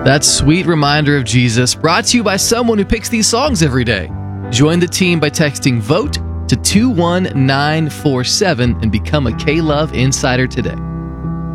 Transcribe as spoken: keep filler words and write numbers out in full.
That sweet reminder of Jesus brought to you by someone who picks these songs every day. Join the team by texting VOTE to two one nine four seven and become a K-Love Insider today.